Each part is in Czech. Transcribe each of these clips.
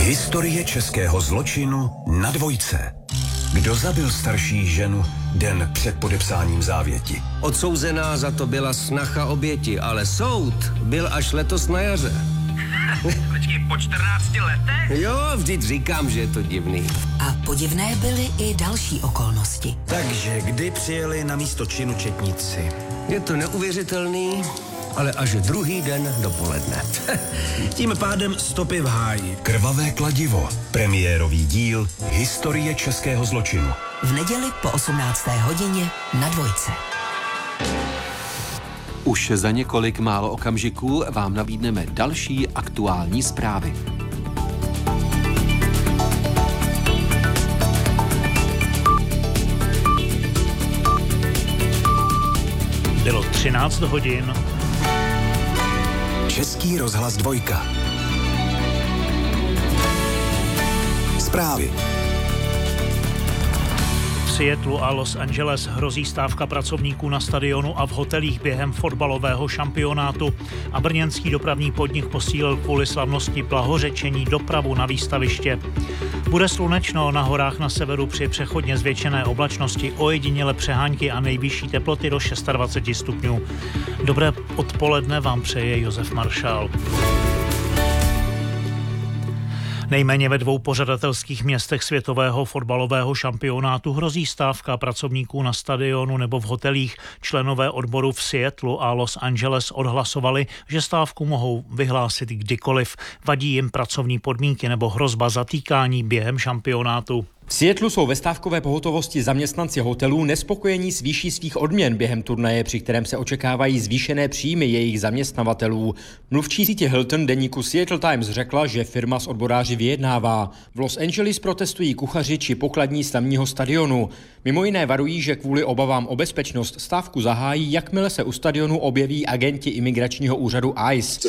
Historie českého zločinu na Dvojce. Kdo zabil starší ženu den před podepsáním závěti? Odsouzená za to byla snacha oběti, ale soud byl až letos na jaře. Počkej, po 14 letech? Jo, vždyť říkám, že je to divný. A podivné byly i další okolnosti. Takže kdy přijeli na místo činu četníci? Je to neuvěřitelný, ale až druhý den dopoledne. Tím pádem stopy v háji. Krvavé kladivo. Premiérový díl Historie českého zločinu. V neděli po 18. hodině na Dvojce. Už za několik málo okamžiků vám nabídneme další aktuální zprávy. Bylo 13 hodin. Český rozhlas Dvojka. Zprávy. V Seattlu a Los Angeles hrozí stávka pracovníků na stadionu a v hotelích během fotbalového šampionátu. A brněnský dopravní podnik posílil kvůli slavnosti blahořečení dopravu na výstaviště. Bude slunečno, na horách na severu při přechodně zvětšené oblačnosti ojediněle přehánky a nejvyšší teploty do 26 stupňů. Dobré odpoledne vám přeje Josef Maršál. Nejméně ve 2 pořadatelských městech světového fotbalového šampionátu hrozí stávka pracovníků na stadionu nebo v hotelích. Členové odboru v Seattlu a Los Angeles odhlasovali, že stávku mohou vyhlásit kdykoliv. Vadí jim pracovní podmínky nebo hrozba zatýkání během šampionátu. V Seattlu jsou ve stávkové pohotovosti zaměstnanci hotelů nespokojení s výší svých odměn během turnaje, při kterém se očekávají zvýšené příjmy jejich zaměstnavatelů. Mluvčí sítě Hilton deníku Seattle Times řekla, že firma s odboráři vyjednává. V Los Angeles protestují kuchaři či pokladní tamního stadionu. Mimo jiné varují, že kvůli obavám o bezpečnost stávku zahájí, jakmile se u stadionu objeví agenti imigračního úřadu ICE.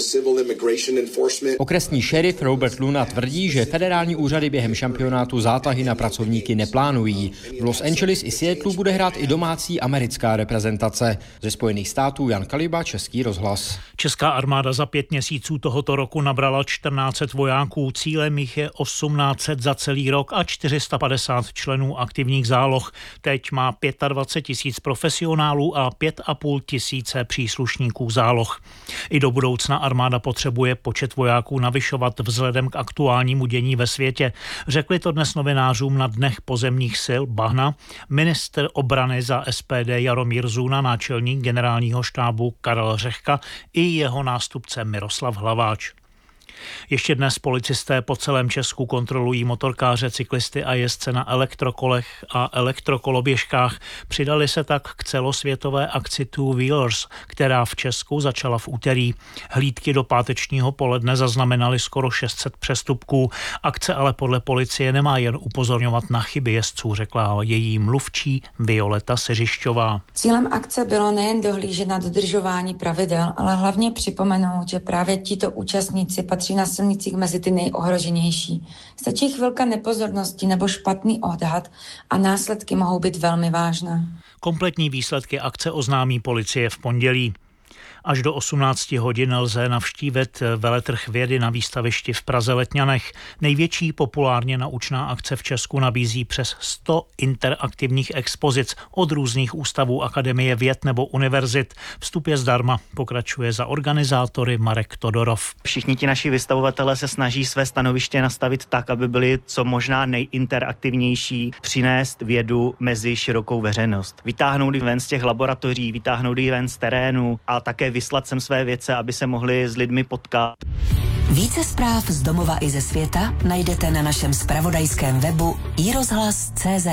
Okresní šerif Robert Luna tvrdí, že federální úřady během šampionátu zátahy na pracovníky neplánují. V Los Angeles i Seattlu bude hrát i domácí americká reprezentace. Ze Spojených států Jan Kaliba, Český rozhlas. Česká armáda za 5 měsíců tohoto roku nabrala 1400 vojáků, cílem jich je 1800 za celý rok a 450 členů aktivních záloh. Teď má 25 000 profesionálů a 5 500 příslušníků záloh. I do budoucna armáda potřebuje počet vojáků navyšovat vzhledem k aktuálnímu dění ve světě. Řekli to dnes novinářům na Dnech pozemních sil Bahna ministr obrany za SPD Jaromír Zuna, náčelník generálního štábu Karel Řehka i jeho nástupce Miroslav Hlaváč. Ještě dnes policisté po celém Česku kontrolují motorkáře, cyklisty a jezdce na elektrokolech a elektrokoloběžkách. Přidali se tak k celosvětové akci Two Wheelers, která v Česku začala v úterý. Hlídky do pátečního poledne zaznamenaly skoro 600 přestupků. Akce ale podle policie nemá jen upozorňovat na chyby jezdců, řekla její mluvčí Violeta Seřišťová. Cílem akce bylo nejen dohlížet na dodržování pravidel, ale hlavně připomenout, že právě tito účastníci patří na silnicích mezi ty nejohroženější. Stačí chvilka nepozornosti nebo špatný odhad a následky mohou být velmi vážné. Kompletní výsledky akce oznámí policie v pondělí. Až do 18 hodin lze navštívit veletrh vědy na výstavišti v Praze Letňanech. Největší populárně naučná akce v Česku nabízí přes 100 interaktivních expozic od různých ústavů Akademie věd nebo univerzit. Vstup je zdarma, pokračuje za organizátory Marek Todorov. Všichni ti naši vystavovatelé se snaží své stanoviště nastavit tak, aby byly co možná nejinteraktivnější, přinést vědu mezi širokou veřejnost. Vytáhnout ji ven z těch laboratoří, vytáhnout ji ven z terénu a také vyslat sem své vědce, aby se mohli s lidmi potkat. Více zpráv z domova i ze světa najdete na našem zpravodajském webu iRozhlas.cz.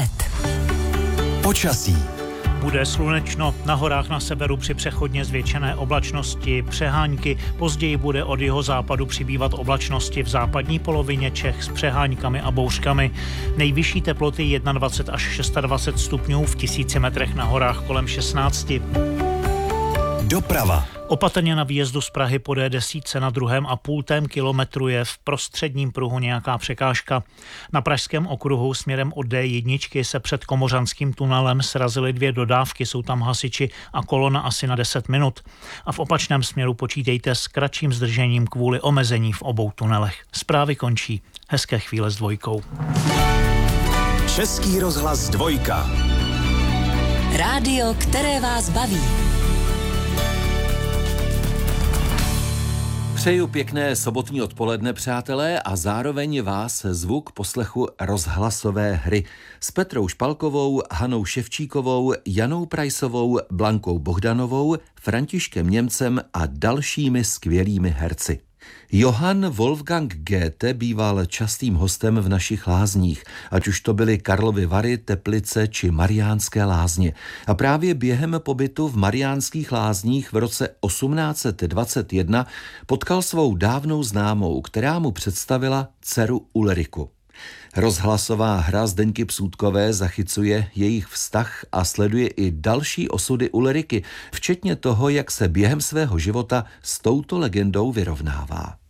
Počasí. Bude slunečno, na horách na severu při přechodně zvětšené oblačnosti přehánky, později bude od jihozápadu přibývat oblačnosti v západní polovině Čech s přeháňkami a bouřkami. Nejvyšší teploty 21 až 26 stupňů, v 1000 metrech na horách kolem 16. Doprava. Opatrně na výjezdu z Prahy po D10 na 2,5 kilometru je v prostředním pruhu nějaká překážka. Na pražském okruhu směrem od D1 se před Komořanským tunelem srazily 2 dodávky, jsou tam hasiči a kolona asi na 10 minut. A v opačném směru počítejte s kratším zdržením kvůli omezení v obou tunelech. Zprávy končí. Hezké chvíle s Dvojkou. Český rozhlas Dvojka. Rádio, které vás baví. Přeju pěkné sobotní odpoledne, přátelé, a zároveň vás zvu k poslechu rozhlasové hry s Petrou Špalkovou, Hanou Ševčíkovou, Janou Prajsovou, Blankou Bohdanovou, Františkem Němcem a dalšími skvělými herci. Johann Wolfgang Goethe býval častým hostem v našich lázních, ať už to byly Karlovy Vary, Teplice či Mariánské lázně. A právě během pobytu v Mariánských lázních v roce 1821 potkal svou dávnou známou, která mu představila dceru Ulriku. Rozhlasová hra Zdeňky Psůtkové zachycuje jejich vztah a sleduje i další osudy Ulriky, včetně toho, jak se během svého života s touto legendou vyrovnává.